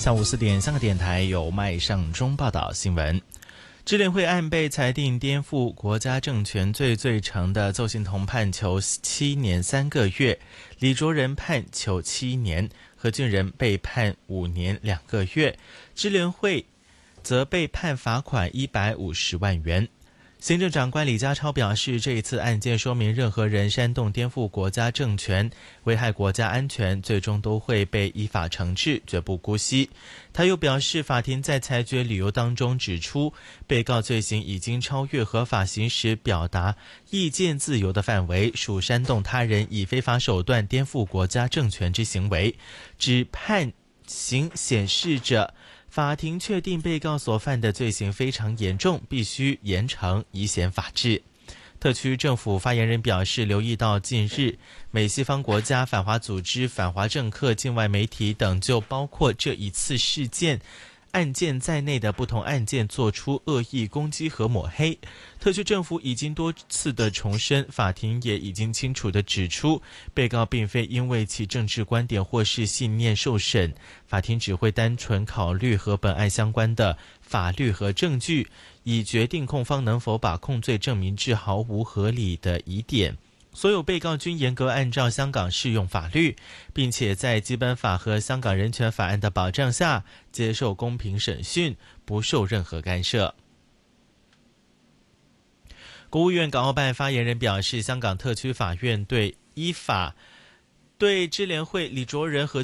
下午4点，香港电台有麦尚中报道新闻。支联会案被裁定颠覆国家政权罪成的邹幸彤判囚7年3个月，李卓人判囚7年，何俊仁被判5年2个月，支联会则被判罚款150万元。行政长官李家超表示，这一次案件说明任何人煽动颠覆国家政权、危害国家安全，最终都会被依法惩治，绝不姑息。他又表示，法庭在裁决理由当中指出，被告罪行已经超越合法行使表达意见自由的范围，属煽动他人以非法手段颠覆国家政权之行为。指判刑显示着法庭确定被告所犯的罪行非常严重，必须严惩以显法治。特区政府发言人表示，留意到近日美西方国家、反华组织、反华政客、境外媒体等就包括这一次事件案件在内的不同案件做出恶意攻击和抹黑。特区政府已经多次的重申，法庭也已经清楚的指出，被告并非因为其政治观点或是信念受审，法庭只会单纯考虑和本案相关的法律和证据，以决定控方能否把控罪证明至毫无合理的疑点。所有被告均严格按照香港适用法律，并且在基本法和香港人权法案的保障下接受公平审讯，不受任何干涉。国务院港澳办发言人表示，香港特区法院依法对支联会李卓人和